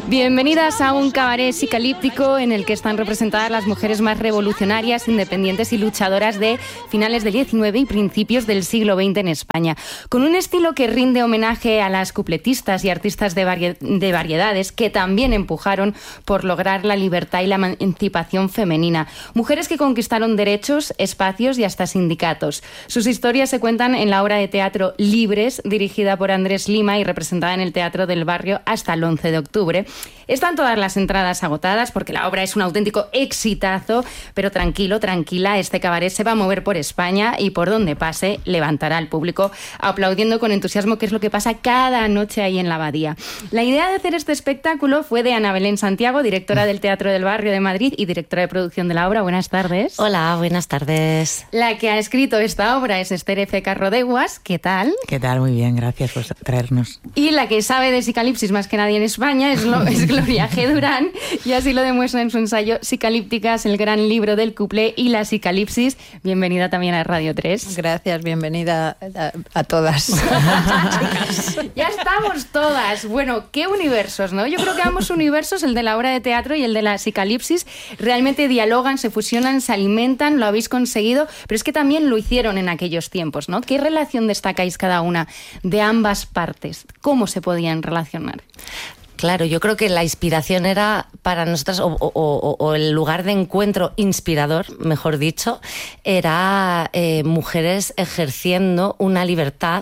Bienvenidas a un cabaret psicalíptico en el que están representadas las mujeres más revolucionarias, independientes y luchadoras de finales del XIX y principios del siglo XX en España. Con un estilo que rinde homenaje a las cupletistas y artistas de variedades que también empujaron por lograr la libertad y la emancipación femenina. Mujeres que conquistaron derechos, espacios y hasta sindicatos. Sus historias se cuentan en la obra de teatro Libres, dirigida por Andrés Lima y representada en el Teatro del Barrio hasta el 11 de octubre. Están todas las entradas agotadas porque la obra es un auténtico exitazo, pero tranquilo, tranquila, este cabaret se va a mover por España y por donde pase levantará al público aplaudiendo con entusiasmo, que es lo que pasa cada noche ahí en la Abadía. La idea de hacer este espectáculo fue de Ana Belén Santiago, directora del Teatro del Barrio de Madrid y directora de producción de la obra. Buenas tardes. Hola, buenas tardes. La que ha escrito esta obra es Esther F. Carrodeguas. ¿Qué tal? ¿Qué tal? Muy bien, gracias por traernos. Y la que sabe de psicalipsis más que nadie en España es Gloria G. Durán, y así lo demuestra en su ensayo Psicalípticas, el gran libro del cuplé y la psicalipsis. Bienvenida también a Radio 3. Gracias, bienvenida a todas. Ya estamos todas. Bueno, qué universos, ¿no? Yo creo que ambos universos, el de la obra de teatro y el de la psicalipsis, realmente dialogan, se fusionan, se alimentan, lo habéis conseguido, pero es que también lo hicieron en aquellos tiempos, ¿no? ¿Qué relación destacáis cada una de ambas partes? ¿Cómo se podían relacionar? Claro, yo creo que la inspiración era para nosotras, o el lugar de encuentro inspirador, mejor dicho, era mujeres ejerciendo una libertad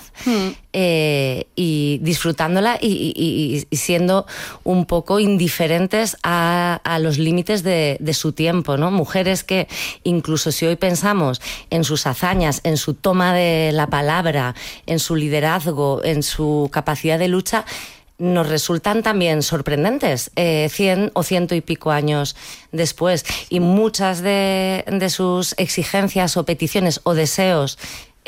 y disfrutándola y siendo un poco indiferentes a los límites de su tiempo, ¿no? Mujeres que, incluso si hoy pensamos en sus hazañas, en su toma de la palabra, en su liderazgo, en su capacidad de lucha, nos resultan también sorprendentes 100 o 100 y pico años después. Y muchas de sus exigencias o peticiones o deseos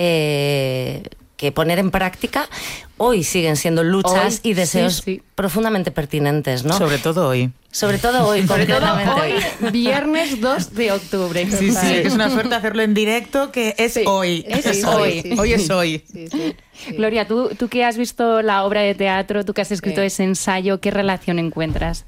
que poner en práctica hoy siguen siendo luchas y deseos profundamente pertinentes, ¿no? Sobre todo hoy. Sobre todo hoy, completamente. Hoy, viernes 2 de octubre. Sí, es una suerte hacerlo en directo, que es hoy. Es hoy. Hoy es hoy. Sí. Gloria, tú que has visto la obra de teatro, tú que has escrito ese ensayo, ¿qué relación encuentras?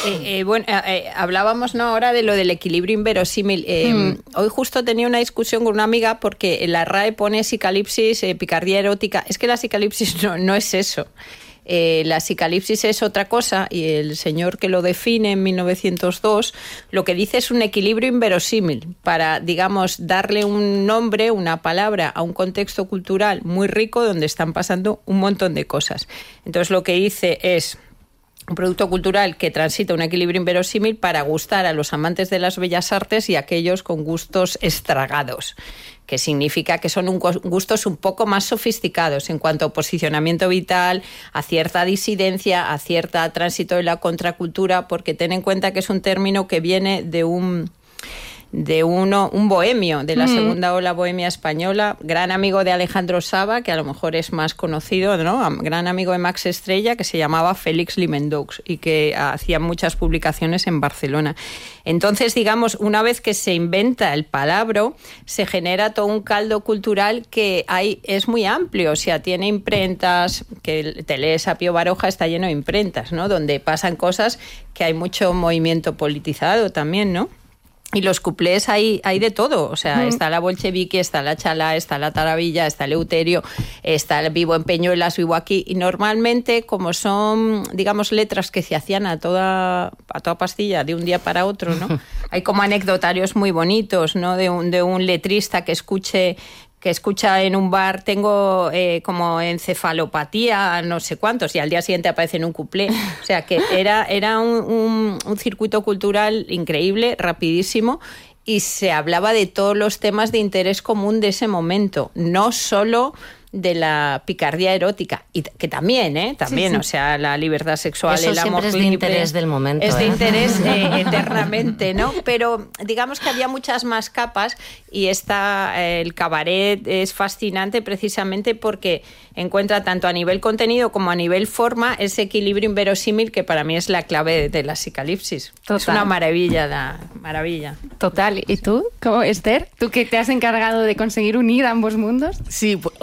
Hablábamos ahora de lo del equilibrio inverosímil. Hoy justo tenía una discusión con una amiga porque la RAE pone psicalipsis, picardía erótica. Es que la psicalipsis no es eso. La psicalipsis es otra cosa y el señor que lo define en 1902 lo que dice es un equilibrio inverosímil para, digamos, darle un nombre, una palabra a un contexto cultural muy rico donde están pasando un montón de cosas. Entonces lo que dice es un producto cultural que transita un equilibrio inverosímil para gustar a los amantes de las bellas artes y a aquellos con gustos estragados, que significa que son gustos un poco más sofisticados en cuanto a posicionamiento vital, a cierta disidencia, a cierta tránsito de la contracultura, porque ten en cuenta que es un término que viene de un bohemio de la segunda ola bohemia española, gran amigo de Alejandro Saba, que a lo mejor es más conocido, ¿no? Gran amigo de Max Estrella, que se llamaba Félix Limendaux y que hacía muchas publicaciones en Barcelona. Entonces, digamos, una vez que se inventa el palabro, se genera todo un caldo cultural que es muy amplio, o sea, tiene imprentas, que te lees a Pío Baroja, está lleno de imprentas, ¿no? Donde pasan cosas que hay mucho movimiento politizado también, ¿no? Y los cuplés hay de todo, o sea, está la bolchevique, está la chalá, está la taravilla, está el euterio, está el vivo en Peñuelas, vivo aquí, y normalmente, como son, digamos, letras que se hacían a toda pastilla de un día para otro, ¿no? Hay como anecdotarios muy bonitos, ¿no? De un letrista que escucha en un bar, tengo como encefalopatía, no sé cuántos, y al día siguiente aparece en un cuplé. O sea, que era un circuito cultural increíble, rapidísimo, y se hablaba de todos los temas de interés común de ese momento, no solo de la picardía erótica, y que también, sí. O sea, la libertad sexual, eso el amor siempre es de interés del momento. Es de interés eternamente, ¿no? Pero digamos que había muchas más capas y el cabaret es fascinante precisamente porque encuentra tanto a nivel contenido como a nivel forma ese equilibrio inverosímil que para mí es la clave de la psicalipsis. Total. Es una maravilla, maravilla. Total. ¿Y tú, Esther? ¿Tú que te has encargado de conseguir unir ambos mundos? Sí, cuando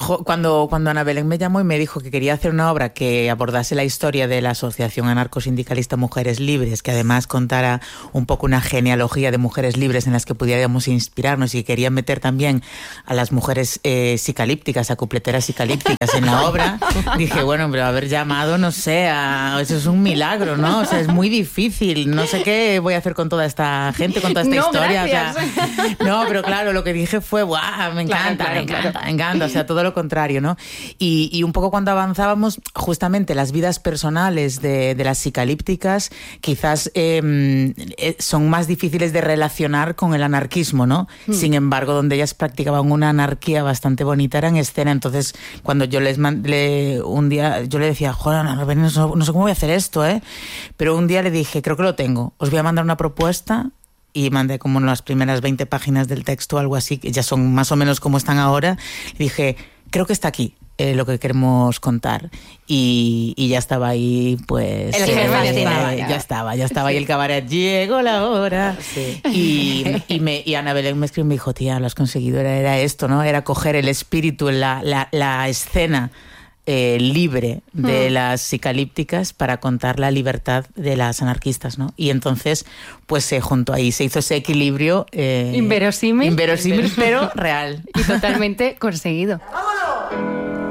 cuando Ana Belén me llamó y me dijo que quería hacer una obra que abordase la historia de la Asociación Anarcosindicalista Mujeres Libres, que además contara un poco una genealogía de mujeres libres en las que pudiéramos inspirarnos, y quería meter también a las mujeres psicalípticas, a cupleteras psicalípticas en la obra, dije, bueno, pero haber llamado, no sé, eso es un milagro, ¿no? O sea, es muy difícil, no sé qué voy a hacer con toda esta gente, con toda esta historia. Gracias. O sea, no, pero claro, lo que dije fue, ¡guau! Me encanta, o sea, todo lo contrario, ¿no? Y un poco cuando avanzábamos, justamente las vidas personales de las psicalípticas quizás son más difíciles de relacionar con el anarquismo, ¿no? Sin embargo, donde ellas practicaban una anarquía bastante bonita era en escena. Entonces, cuando yo un día, yo le decía, joder, no sé cómo voy a hacer esto, pero un día le dije, creo que lo tengo, os voy a mandar una propuesta. Y mandé como las primeras 20 páginas del texto o algo así, que ya son más o menos como están ahora. Y dije, creo que está aquí lo que queremos contar. Y ya estaba ahí, pues... El ya estaba ahí el cabaret. Llegó la hora. Sí. Y Ana Belén me escribió y me dijo, tía, lo has conseguido, era esto, ¿no? Era coger el espíritu, la escena libre de las psicalípticas para contar la libertad de las anarquistas, ¿no? Y entonces, pues se juntó ahí, se hizo ese equilibrio inverosímil, pero real. Y totalmente conseguido.